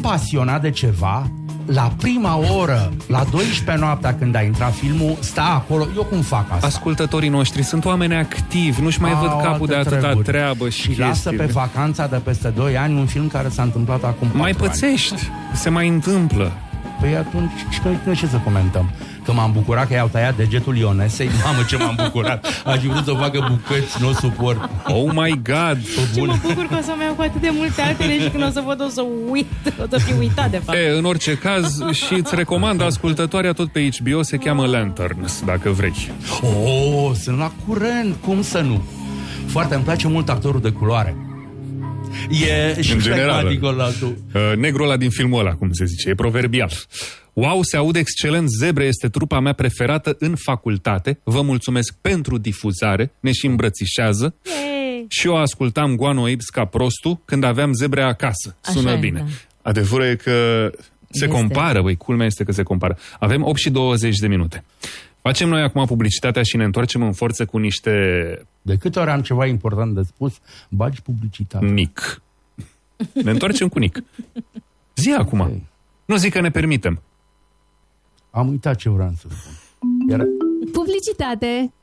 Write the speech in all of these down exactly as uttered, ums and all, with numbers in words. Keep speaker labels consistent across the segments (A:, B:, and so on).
A: pasionat de ceva, la prima oră, la douăsprezece noaptea când a intrat filmul, sta acolo. Eu cum fac asta?
B: Ascultătorii noștri sunt oameni activi, nu-și mai văd capul de atâta treburi. treabă și, și chestii.
A: lasă pe vacanța de peste doi ani un film care s-a întâmplat acum
B: mai pățești, ani. Se mai întâmplă.
A: Păi atunci, noi ce să comentăm? Că m-am bucurat că i-au tăiat degetul Ionesei. Mamă, ce m-am bucurat. Aș fi vrut să facă bucăți, nu o suport.
B: Oh my God!
C: Și mă bucur că o să-mi iau cu atât de multe altele și când o să văd o să uit, o să fiu uitat de fapt.
B: E, în orice caz, și îți recomand ascultătoarea tot pe H B O, se cheamă Lanterns, dacă vrei.
A: Oh, sunt la curent, cum să nu? Foarte, îmi place mult actorul de culoare. E și flegmatic ăla.
B: Uh, negrul ăla din filmul ăla, cum se zice, e proverbial. Wow, se aude excelent, Zebre este trupa mea preferată în facultate. Vă mulțumesc pentru difuzare, ne și îmbrățișează. Yay. Și eu ascultam Guano Apes ca prostul când aveam Zebre acasă. Sună Așa bine. E, da. Adevărul e că se este. compară, băi, culmea este că se compară. Avem opt și douăzeci de minute. Facem noi acum publicitatea și ne întoarcem în forță cu niște...
A: De câte ori am ceva important de spus, bagi publicitate.
B: Nic. Ne întoarcem cu Nic. Zi acum. Okay. Nu zic că ne permitem.
A: Am uitat ce vreau să spun. Iar...
D: Publicitate.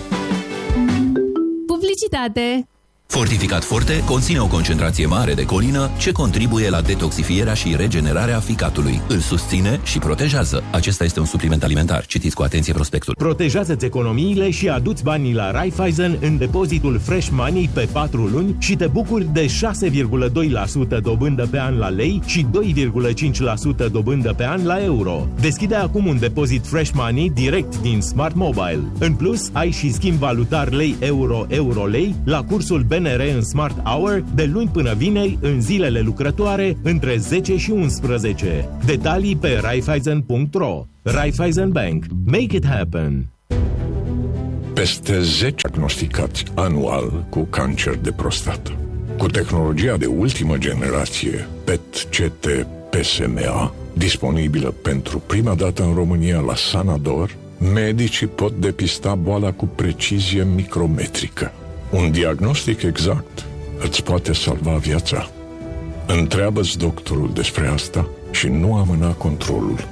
D: Publicitate.
E: Fortificat Forte conține o concentrație mare de colină ce contribuie la detoxifierea și regenerarea ficatului. Îl susține și protejează. Acesta este un supliment alimentar. Citiți cu atenție prospectul.
F: Protejează-ți economiile și adu-ți banii la Raiffeisen în depozitul Fresh Money pe patru luni și te bucuri de șase virgulă doi la sută dobândă pe an la lei și doi virgulă cinci la sută dobândă pe an la euro. Deschide acum un depozit Fresh Money direct din Smart Mobile. În plus, ai și schimb valutar lei-euro-euro-lei la cursul B N R în Smart Hour de luni până vineri în zilele lucrătoare între zece și unsprezece. Detalii pe raiffeisen punct ro. Raiffeisen Bank. Make it happen.
G: Peste zece diagnosticați anual cu cancer de prostată. Cu tehnologia de ultimă generație P E T-C T P S M A, disponibilă pentru prima dată în România la Sanador, medicii pot depista boala cu precizie micrometrică. Un diagnostic exact îți poate salva viața. Întreabă-ți doctorul despre asta și nu amâna controlul.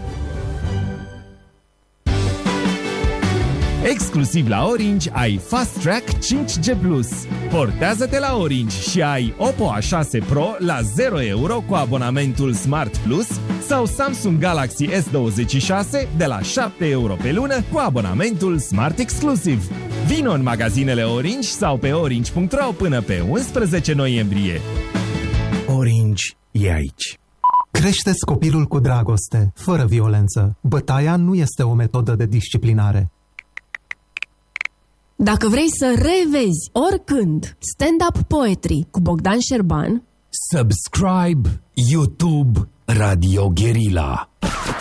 H: Exclusiv la Orange ai Fast Track cinci G plus. Portează-te la Orange și ai Oppo A șase Pro la zero euro cu abonamentul Smart Plus sau Samsung Galaxy S douăzeci și șase de la șapte euro pe lună cu abonamentul Smart Exclusive. Vino în magazinele Orange sau pe orange punct ro până pe unsprezece noiembrie.
I: Orange e aici. Crește-ți copilul cu dragoste, fără violență. Bătaia nu este o metodă de disciplinare.
D: Dacă vrei să revezi oricând Stand-up Poetry cu Bogdan Șerban,
J: subscribe YouTube Radio Guerilla.